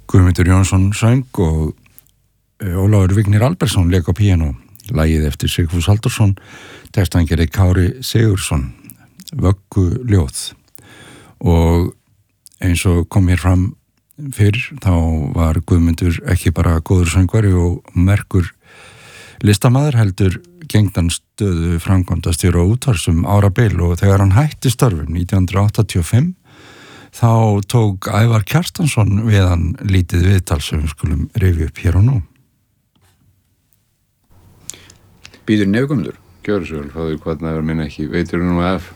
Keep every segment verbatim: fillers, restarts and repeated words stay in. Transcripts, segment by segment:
Guðmundur Jónsson söng og Ólafur Vignir Albertsson lék á píanó. Lagið eftir Sigfús Halldórsson, textan gerði Kári Sigurðsson, Vöggu ljóð. Og eins og kom hér fram fyrr, þá var Guðmundur ekki bara góður söngvari og merkur listamaður, heldur gegndi stöðu framkvæmdastjóra útvarps um árabil, og þegar hann hætti störfum nítján hundruð áttatíu og fimm þá tók Ævar Kjartansson við hann lítið viðtal sem við skulum rifja upp hér og nú. Býður nefn Guðmundur? Gjörðu svo vel, fáðu kvartnaður minn ekki, veitur nú af.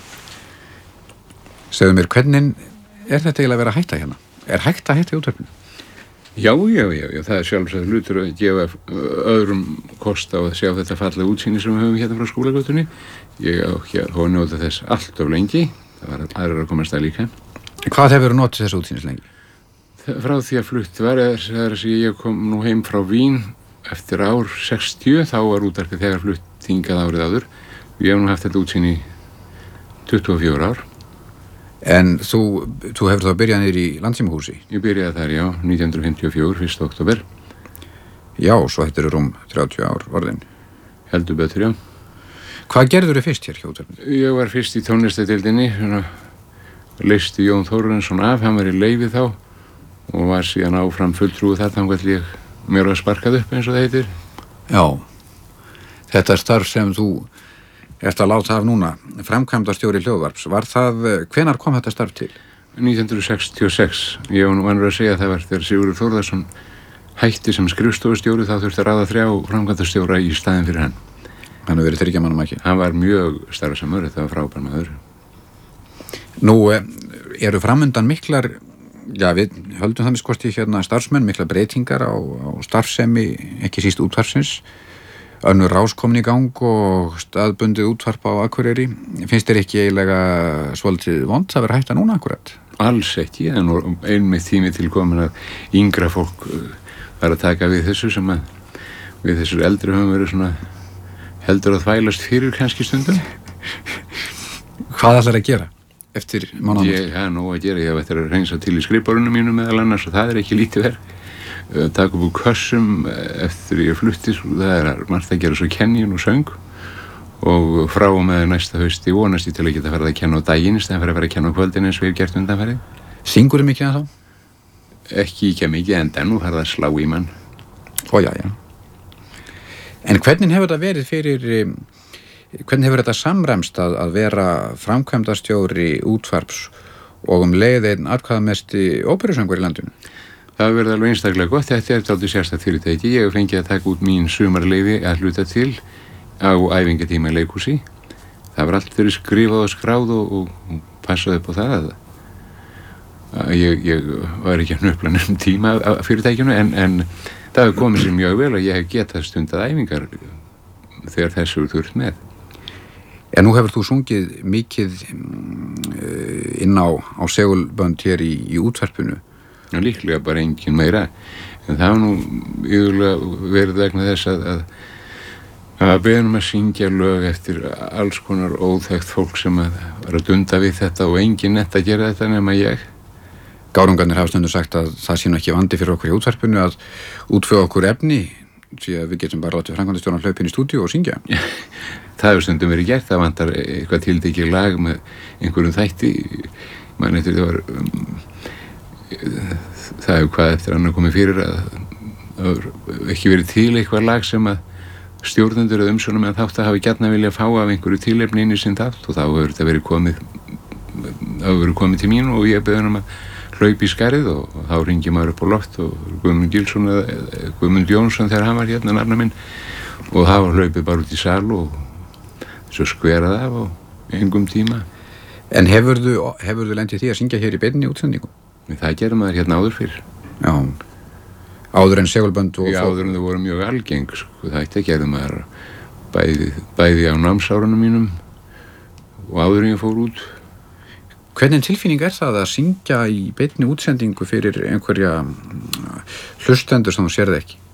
Segðu mér, hvernig er þetta eiginlega að vera að hætta hérna? Er hægt að hætta í útvarpinu? Já, já, já, já, það er sjálfsagt hlutur að gefa öðrum kost á að sjá þetta fallega útsýni sem við höfum hérna frá skólagötunni. Ég á ekki að hóna nota þess allt of lengi, það var aðrar að komast að líka. Hvað hefur þú notið þessu útsýnis lengi? Frá því að flutt var, þess að ég kom nú heim frá Vín eftir ár sextíu, þá var útvarpið þegar flutt hingað árið áður. Ég hef nú haft þetta útsýni tuttugu og fjögur ár. En þú, þú hefur þá byrjað niður í Landssímahúsi? Ég byrjaði þar, já, nítján hundruð fimmtíu og fjögur, fyrsta október. Já, svo þetta eru rúm þrjátíu ár orðin. Heldur betur, já. Hvað gerður þau fyrst hér hjá útvarpinu? Ég var fyrst í tónlistadeildinni, leysti Jón Þórarinsson af, hann var í leyfi þá og var síðan áfram fulltrúi þar þangað til ég mér var sparkað upp eins og það heitir. Já, þetta starf sem þú ert að láta af núna, framkvæmdastjóri hljóðvarps, var það, hvenær kom þetta starf til? nítján hundruð sextíu og sex. Ég var nú að segja að það var þegar Sigurður Þórðarsson hætti sem skrifstofustjóri, þá þurfti að ráða þrjá framkvæmdastjóra í staðinn fyrir hann. Hann hefur verið þriggja manna maki. Hann var mjög starfsamur, þetta var frábær maður. Nú, eru framundan miklar, já við höldum þannig skosti hérna starfsmenn, miklar breytingar á, á starfsemi, ekki síst útvarpsins, önnur rás komin í gang og staðbundið útvarp á Akureyri. Finnst þér ekki eiginlega svolítið vont að vera hætta núna akkurat? Alls ekki, en einmitt tími til komin að yngra fólk var að taka við þessu sem að við þessur eldri höfum verið svona heldur að þvælast fyrir kannski stundum. Hvað ætlar að gera eftir mánaðamót? Ég hafa nóg að gera, ég hef eftir að reynsa til í skrifborunum mínum meðal annars og það er ekki lítið verk. Taka upp úr kössum eftir ég flutti, það er margt að gera svo kenjun og söng og frá og með næsta hausti vonast ég til að geta farið að kenna á daginn í staðinn fyrir að fara að kenna á kvöldin eins og ég hef gert undanfarið. Syngurðu mikið að þá? Ekki ekki mikið en nú farið að slá í mann. Ó já, já. En hvernig hefur þetta verið fyrir, hvernig hefur þetta samræmst að, að vera framkvæmdastjóri útvarps og um leið einn atkvæðamesti óperusöngur í landinu? Það verði alveg einstaklega gott, þetta er dálítið sérstakt fyrirtæki. Ég hef fengið að taka út mín sumarleyfi að hluta til á æfingatíma í leikhúsi. Það var allt verið skrifað og skráð og, og passað upp á það að, að ég, ég var ekki að hnupla nefnum tíma af fyrirtækinu en, en það hefur komið sér mjög vel og ég hef getað stundað æfingar þegar þessu er þurft með. En nú hefur þú sungið mikið inn á, á segulbönd hér í, í útvarpinu. Já, líklega bara engin meira, en það var nú yfirlega verið vegna þess að að, að beðnum að syngja lög eftir alls konar óþekkt fólk sem að var að dunda við þetta og engin nett að gera þetta nema ég. Gárungarnir hafa stundu sagt að það sé nú ekki vandi fyrir okkur í útvarpinu að útföða okkur efni því að við getum bara látið framkvæmdastjórann hlaupa inn í stúdíu og syngja. Það hefur stundum verið gert, það vantar eitthvað tiltekið lag með einhverjum þætti, mann eftir það var um, það hefur hvað eftir annað komið fyrir að það hefur ekki verið til eitthvað lag sem að stjórnendur eða umsjónum en þátt að hafi gjarnan vilja fá af einhverju tilefni inn í sinn þátt og þá hefur þetta verið komið það hefur verið komið til mín og ég beðið um að hlaupa í skarið og, og þá ringi maður upp á loft og Guðmund Gilsson eða Guðmund Jónsson þegar hann var hérna nafna minn og það var hlaupið bara út í sal og svo skverað af á engum tíma. En hefurðu hefurðu lendið því að syngja hér í beinni útsendingu? Það gerum maður hérna áður fyrir. Já, áður en segulbönd og... Já, áður en þau voru mjög algeng, sko, þetta gerði maður bæði, bæði á námsárunum mínum og áður en ég fór út. Hvernig tilfinning er það að syngja í beinni útsendingu fyrir einhverja hlustendur sem þú sérð ekki?